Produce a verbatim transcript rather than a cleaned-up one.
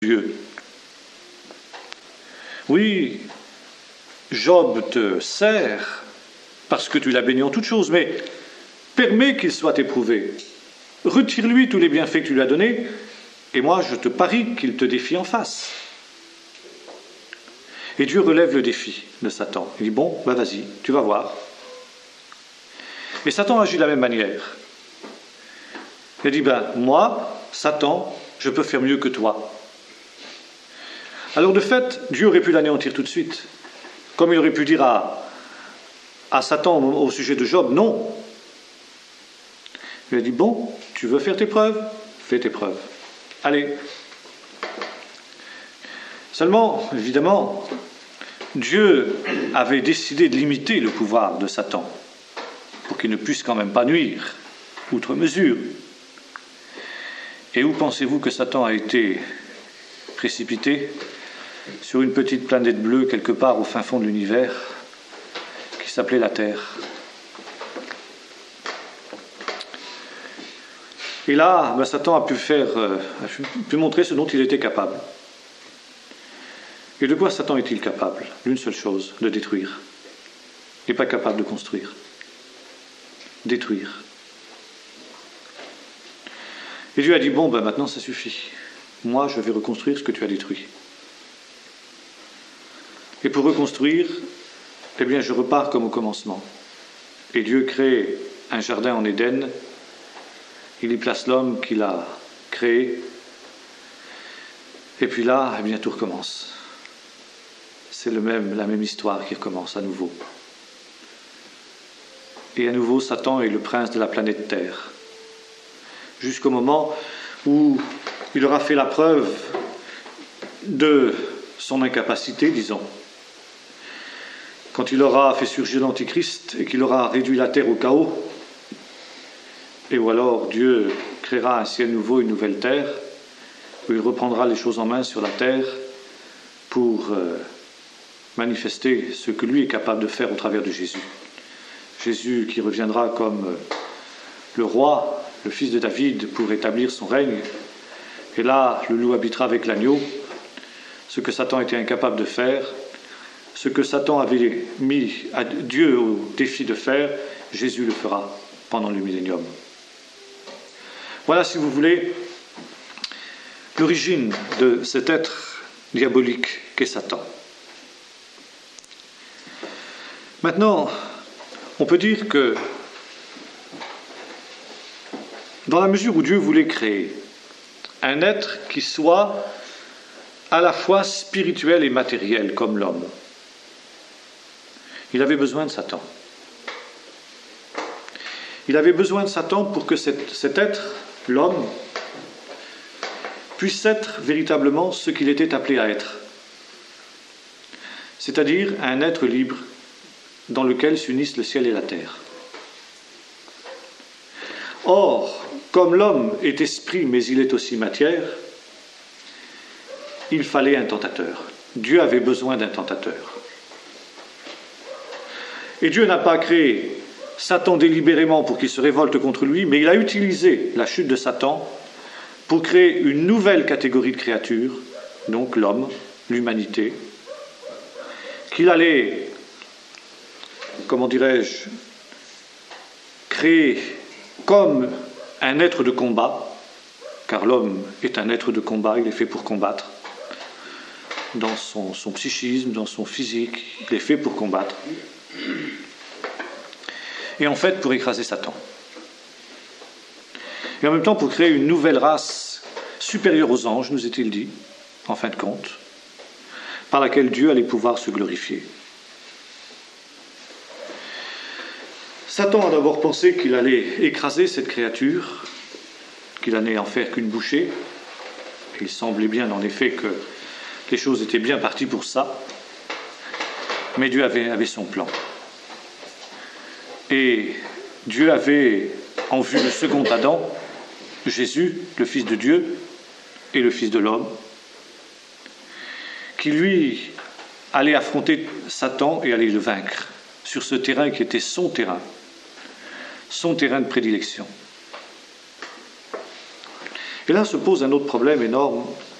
Dieu. Oui, Job te sert parce que tu l'as béni en toutes choses, mais permets qu'il soit éprouvé. Retire-lui tous les bienfaits que tu lui as donnés, et moi je te parie qu'il te défie en face. Et Dieu relève le défi de Satan. Il dit, bon, ben vas-y, tu vas voir. Et Satan agit de la même manière. Il dit, ben moi, Satan, je peux faire mieux que toi. Alors de fait, Dieu aurait pu l'anéantir tout de suite. Comme il aurait pu dire à, à Satan au sujet de Job, non. Il a dit, bon, tu veux faire tes preuves? Fais tes preuves. Allez. Seulement, évidemment, Dieu avait décidé de limiter le pouvoir de Satan pour qu'il ne puisse quand même pas nuire, outre mesure. Et où pensez-vous que Satan a été précipité? Sur une petite planète bleue quelque part au fin fond de l'univers qui s'appelait la Terre. Et là, ben, Satan a pu faire, euh, a pu montrer ce dont il était capable. Et de quoi Satan est-il capable? D'une seule chose, de détruire. Il n'est pas capable de construire. Détruire. Et Dieu a dit, bon, ben maintenant ça suffit. Moi, je vais reconstruire ce que tu as détruit. Et pour reconstruire, eh bien, je repars comme au commencement. Et Dieu crée un jardin en Éden. Il y place l'homme qu'il a créé. Et puis là, eh bien, tout recommence. C'est le même, la même histoire qui recommence à nouveau. Et à nouveau, Satan est le prince de la planète Terre. Jusqu'au moment où il aura fait la preuve de son incapacité, disons. Quand il aura fait surgir l'Antichrist et qu'il aura réduit la terre au chaos, et où alors Dieu créera un ciel nouveau, une nouvelle terre, où il reprendra les choses en main sur la terre pour euh, manifester ce que lui est capable de faire au travers de Jésus. Jésus qui reviendra comme euh, le roi, le fils de David, pour établir son règne. Et là, le loup habitera avec l'agneau. Ce que Satan était incapable de faire, ce que Satan avait mis à Dieu au défi de faire, Jésus le fera pendant le millénium. Voilà, si vous voulez, l'origine de cet être diabolique qu'est Satan. Maintenant, on peut dire que dans la mesure où Dieu voulait créer un être qui soit à la fois spirituel et matériel comme l'homme, il avait besoin de Satan. Il avait besoin de Satan pour que cet, cet être, l'homme, puisse être véritablement ce qu'il était appelé à être. C'est-à-dire un être libre dans lequel s'unissent le ciel et la terre. Or, comme l'homme est esprit, mais il est aussi matière, il fallait un tentateur. Dieu avait besoin d'un tentateur. Et Dieu n'a pas créé Satan délibérément pour qu'il se révolte contre lui, mais il a utilisé la chute de Satan pour créer une nouvelle catégorie de créatures, donc l'homme, l'humanité, qu'il allait, comment dirais-je, créer comme un être de combat, car l'homme est un être de combat, il est fait pour combattre, dans son, son psychisme, dans son physique, il est fait pour combattre. Et en fait pour écraser Satan. Et en même temps pour créer une nouvelle race supérieure aux anges, nous est-il dit, en fin de compte, par laquelle Dieu allait pouvoir se glorifier. Satan a d'abord pensé qu'il allait écraser cette créature, qu'il allait en faire qu'une bouchée. Il semblait bien en effet que les choses étaient bien parties pour ça, mais Dieu avait, avait son plan. Et Dieu avait en vue le second Adam, Jésus, le Fils de Dieu et le Fils de l'homme, qui lui allait affronter Satan et allait le vaincre sur ce terrain qui était son terrain, son terrain de prédilection. Et là se pose un autre problème énorme